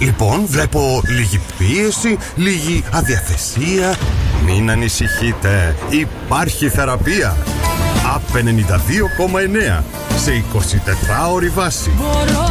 Λοιπόν, βλέπω λίγη πίεση, λίγη αδιαθεσία. Μην ανησυχείτε, υπάρχει θεραπεία. ΑΠ 92,9 σε 24ωρη βάση.